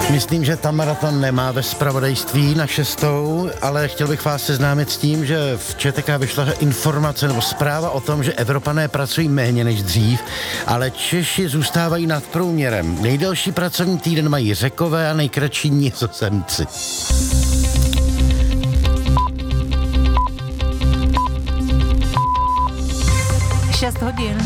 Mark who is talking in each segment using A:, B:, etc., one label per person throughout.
A: Myslím, že Tamara to nemá ve zpravodajství na 6, ale chtěl bych vás seznámit s tím, že v ČTK vyšla informace nebo zpráva o tom, že Evropané pracují méně než dřív, ale Češi zůstávají nad průměrem. Nejdelší pracovní týden mají Řekové a nejkratší Nizozemci.
B: Šest hodin.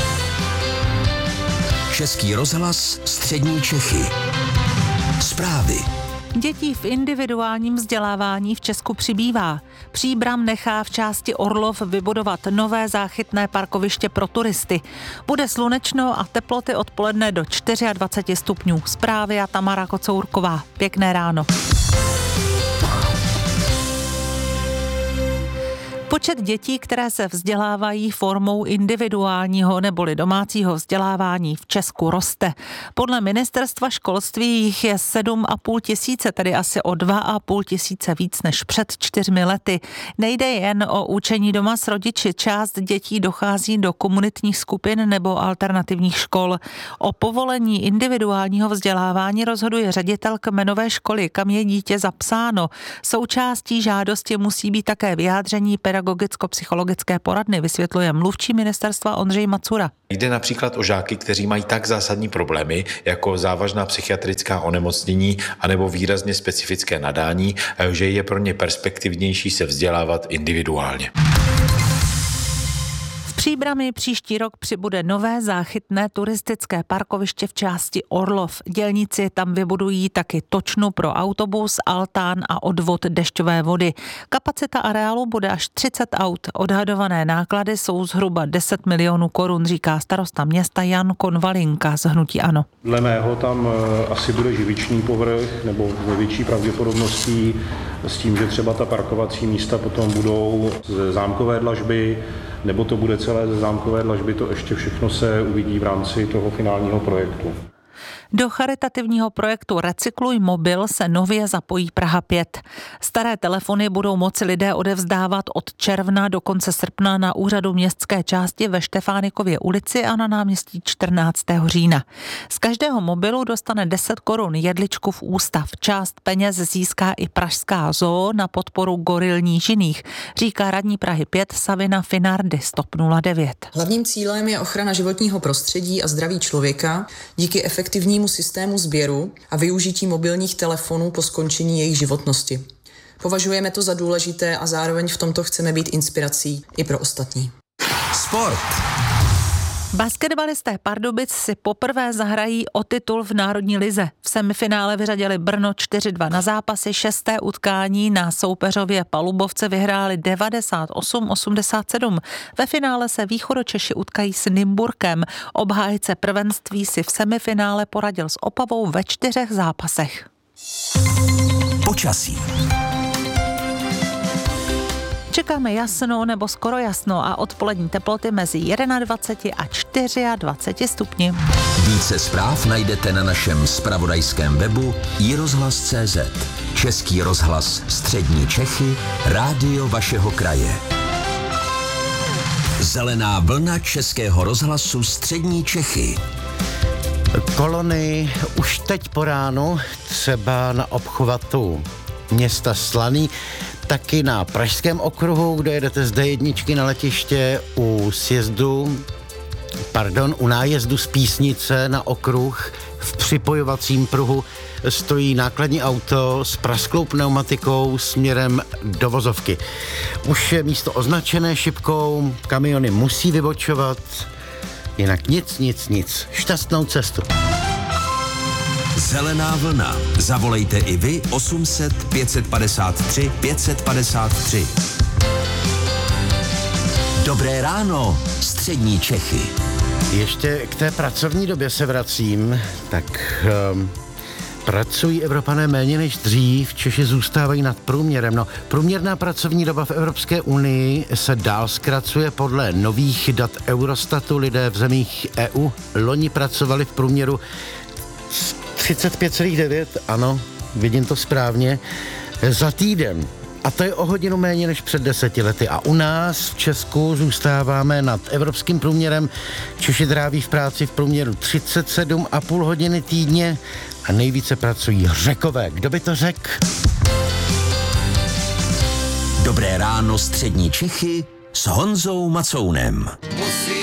C: Český rozhlas, střední Čechy. Zprávy.
B: Dětí v individuálním vzdělávání v Česku přibývá. Příbram nechá v části Orlov vybudovat nové záchytné parkoviště pro turisty. Bude slunečno a teploty odpoledne do 24 stupňů. Zprávy a Tamara Kocourková. Pěkné ráno. Počet dětí, které se vzdělávají formou individuálního neboli domácího vzdělávání v Česku roste. Podle ministerstva školství jich je 7,5 tisíce, tedy asi o 2,5 tisíce víc než před 4 lety. Nejde jen o učení doma s rodiči, část dětí dochází do komunitních skupin nebo alternativních škol. O povolení individuálního vzdělávání rozhoduje ředitel kmenové školy, kam je dítě zapsáno. Součástí žádosti musí být také vyjádření pedagogicko-psychologické poradny, vysvětluje mluvčí ministerstva Ondřej Macura.
D: Jde například o žáky, kteří mají tak zásadní problémy, jako závažná psychiatrická onemocnění anebo výrazně specifické nadání, že je pro ně perspektivnější se vzdělávat individuálně.
B: V Příbrami příští rok přibude nové záchytné turistické parkoviště v části Orlov. Dělníci tam vybudují taky točnu pro autobus, altán a odvod dešťové vody. Kapacita areálu bude až 30 aut. Odhadované náklady jsou zhruba 10 milionů korun, říká starosta města Jan Konvalinka z hnutí ANO.
E: Dle mého tam asi bude živičný povrch nebo ve větší pravděpodobností s tím, že třeba ta parkovací místa potom budou z zámkové dlažby, nebo to bude celé ze zámkové dlažby, to ještě všechno se uvidí v rámci toho finálního projektu.
B: Do charitativního projektu Recykluj mobil se nově zapojí Praha 5. Staré telefony budou moci lidé odevzdávat od června do konce srpna na úřadu městské části ve Štefánikově ulici a na náměstí 14. října. Z každého mobilu dostane 10 korun jedličku v ústav. Část peněz získá i pražská zoo na podporu goril nížiných, říká radní Prahy 5 Savina Finardi z TOP 09.
F: Hlavním cílem je ochrana životního prostředí a zdraví člověka díky efektivnímu systému sběru a využití mobilních telefonů po skončení jejich životnosti. Považujeme to za důležité a zároveň v tomto chceme být inspirací i pro ostatní.
C: Sport.
B: Basketbalisté Pardubic si poprvé zahrají o titul v národní lize. V semifinále vyřadili Brno 4-2 na zápasy, 6. utkání na soupeřově Palubovce vyhráli 98-87. Ve finále se Východočeši utkají s Nymburkem. Obhájce prvenství si v semifinále poradil s Opavou ve 4 zápasech.
C: Počasí.
B: Čekáme jasno nebo skoro jasno a odpolední teploty mezi 21 a 24 stupni.
C: Více zpráv najdete na našem zpravodajském webu iRozhlas.cz. Český rozhlas střední Čechy, rádio vašeho kraje. Zelená vlna Českého rozhlasu střední Čechy.
A: Kolony už teď po ránu, třeba na obchvatu města Slaný, taky na Pražském okruhu, kde jedete z D1 na letiště u nájezdu z Písnice na okruh v připojovacím pruhu stojí nákladní auto s prasklou pneumatikou směrem do vozovky. Už je místo označené šipkou, kamiony musí vybočovat, jinak nic. Šťastnou cestu.
C: Zelená vlna. Zavolejte i vy 800 553 553. Dobré ráno, střední Čechy.
A: Ještě k té pracovní době se vracím, tak pracují Evropané méně než dřív, Češi zůstávají nad průměrem. No, průměrná pracovní doba v Evropské unii se dál zkracuje podle nových dat Eurostatu. Lidé v zemích EU loni pracovali v průměru 35,9, ano, vidím to správně, za týden. A a to je o hodinu méně než před 10 lety. A u nás v Česku zůstáváme nad evropským průměrem. Češi tráví v práci v průměru 37,5 hodiny týdně a nejvíce pracují Řekové. Kdo by to řekl?
C: Dobré ráno střední Čechy s Honzou Macounem.